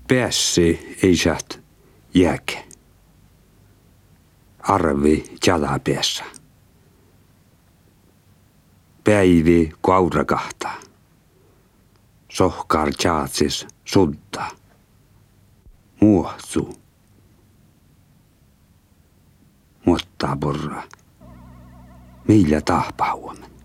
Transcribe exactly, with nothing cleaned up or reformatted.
Päässi ei saat jääke. Arvi jalapäässä. Päivi kaurakahta. Sohkar tjaatsis sudda. Muohtsu. Mutta porra. Millä tahpauamme.